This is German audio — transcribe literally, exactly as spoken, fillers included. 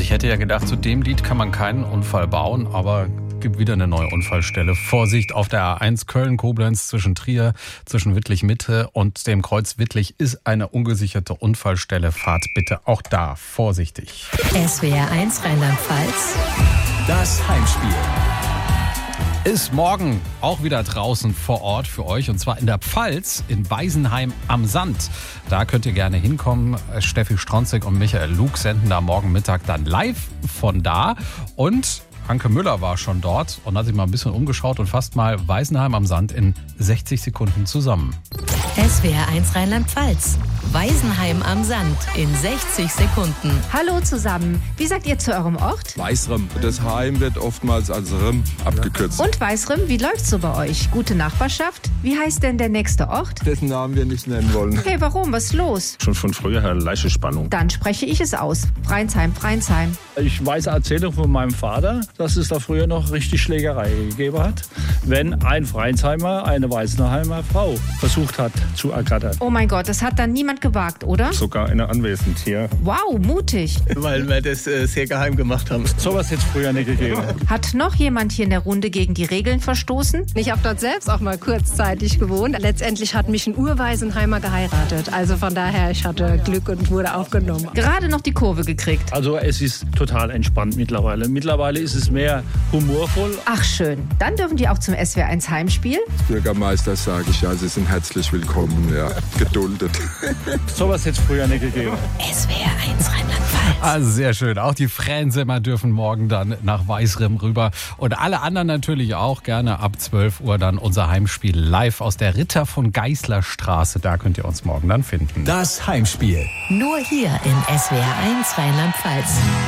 ich hätte ja gedacht, zu dem Lied kann man keinen Unfall bauen, aber gibt wieder eine neue Unfallstelle. Vorsicht auf der A eins Köln-Koblenz zwischen Trier, zwischen Wittlich-Mitte und dem Kreuz Wittlich ist eine ungesicherte Unfallstelle. Fahrt bitte auch da vorsichtig. S W R eins Rheinland-Pfalz. Das Heimspiel Ist morgen auch wieder draußen vor Ort für euch und zwar in der Pfalz in Weisenheim am Sand. Da könnt ihr gerne hinkommen. Steffi Stronzig und Michael Lug senden da morgen Mittag dann live von da und Anke Müller war schon dort und hat sich mal ein bisschen umgeschaut und fasst mal Weisenheim am Sand in sechzig Sekunden zusammen. S W R eins Rheinland-Pfalz. Weisenheim am Sand in sechzig Sekunden. Hallo zusammen. Wie sagt ihr zu eurem Ort? Weißrem. Das Heim wird oftmals als Rem abgekürzt. Und Weißrem, wie läuft's so bei euch? Gute Nachbarschaft? Wie heißt denn der nächste Ort? Dessen Namen wir nicht nennen wollen. Hey, warum? Was ist los? Schon von früher her leichte Spannung. Dann spreche ich es aus. Freinsheim, Freinsheim. Ich weiß eine Erzählung von meinem Vater, dass es da früher noch richtig Schlägerei gegeben hat, wenn ein Freiensheimer eine Weisenheimer Frau versucht hat zu ergattern. Oh mein Gott, das hat dann niemand gewagt, oder? Sogar eine anwesend hier. Wow, mutig. Weil wir das äh, sehr geheim gemacht haben. Sowas hätte es früher nicht gegeben. Hat noch jemand hier in der Runde gegen die Regeln verstoßen? Ich habe dort selbst auch mal kurzzeitig gewohnt. Letztendlich hat mich ein Urweisenheimer geheiratet. Also von daher, ich hatte Glück und wurde aufgenommen. Gerade noch die Kurve gekriegt. Also es ist total entspannt mittlerweile. Mittlerweile ist es mehr humorvoll. Ach schön, dann dürfen die auch zum S W R eins Heimspiel. Bürgermeister sage ich ja, Sie sind herzlich willkommen, ja, geduldet. Sowas hätte es früher nicht gegeben. S W R eins Rheinland-Pfalz. Ah, sehr schön. Auch die Fränsemer dürfen morgen dann nach Weißrem rüber. Und alle anderen natürlich auch gerne ab zwölf Uhr dann unser Heimspiel live aus der Ritter von Geißler Straße. Da könnt ihr uns morgen dann finden. Das Heimspiel Nur hier in S W R eins Rheinland-Pfalz.